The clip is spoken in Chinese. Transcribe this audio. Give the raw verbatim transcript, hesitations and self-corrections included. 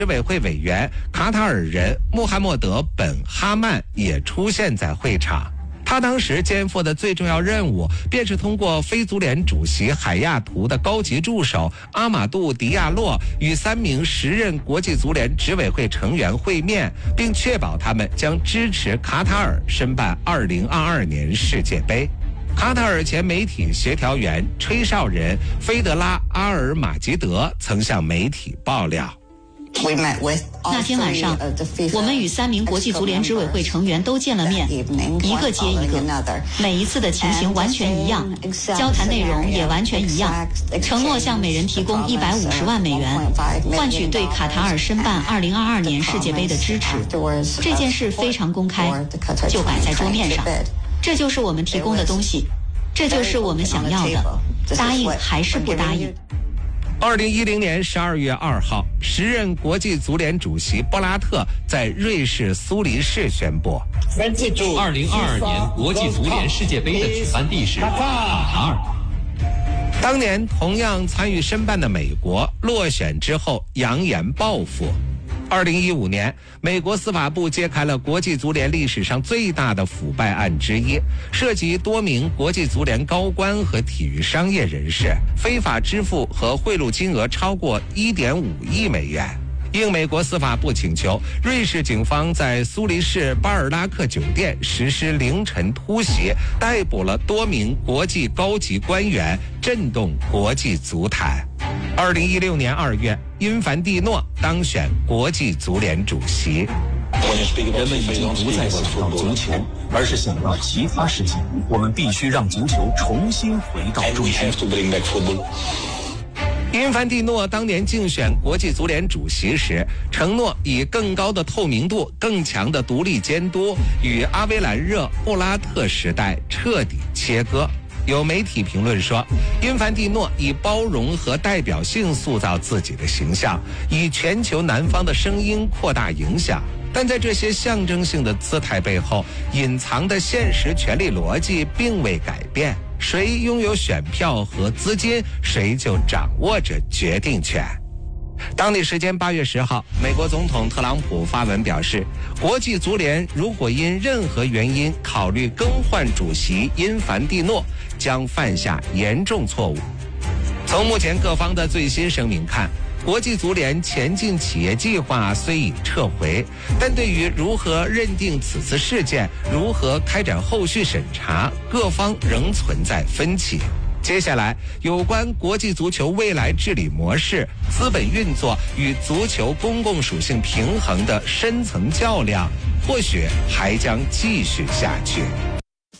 执委会委员卡塔尔人穆罕默德·本·哈曼也出现在会场。他当时肩负的最重要任务，便是通过非足联主席海亚图的高级助手阿马杜·迪亚洛与三名时任国际足联执委会成员会面，并确保他们将支持卡塔尔申办二零二二年世界杯。卡塔尔前媒体协调员吹哨人菲德拉·阿尔马吉德曾向媒体爆料， 那天晚上，我们与三名国际足联执委会成员都见了面，一个接一个，每一次的情形完全一样，交谈内容也完全一样，承诺向每人提供一百五十万美元，换取对卡塔尔申办二零二二年世界杯的支持。这件事非常公开，就摆在桌面上，这就是我们提供的东西，这就是我们想要的，答应还是不答应？ 二零一零年十二月二号，时任国际足联主席布拉特在瑞士苏黎世宣布， 二零二二年国际足联世界杯的举办地是卡塔尔。 当年同样参与申办的美国落选之后扬言报复。二零一五年，美国司法部揭开了国际足联历史上最大的腐败案之一，涉及多名国际足联高官和体育商业人士，非法支付和贿赂金额超过一点五亿美元。应美国司法部请求，瑞士警方在苏黎世巴尔拉克酒店实施凌晨突袭，逮捕了多名国际高级官员，震动国际足坛。二零一六年二月，因凡蒂诺当选国际足联主席。 人们已经不再想到足球，而是想到其他事情。我们必须让足球重新回到中心。 因凡蒂诺当年竞选国际足联主席时，承诺以更高的透明度、更强的独立监督，与阿维兰热、布拉特时代彻底切割。有媒体评论说，因凡蒂诺以包容和代表性塑造自己的形象，以全球南方的声音扩大影响。但在这些象征性的姿态背后，隐藏的现实权力逻辑并未改变。谁拥有选票和资金，谁就掌握着决定权。当地时间八月十号，美国总统特朗普发文表示，国际足联如果因任何原因考虑更换主席因凡蒂诺，将犯下严重错误。从目前各方的最新声明看，国际足联前进企业计划虽已撤回，但对于如何认定此次事件、如何开展后续审查，各方仍存在分歧。接下来，有关国际足球未来治理模式、资本运作与足球公共属性平衡的深层较量，或许还将继续下去。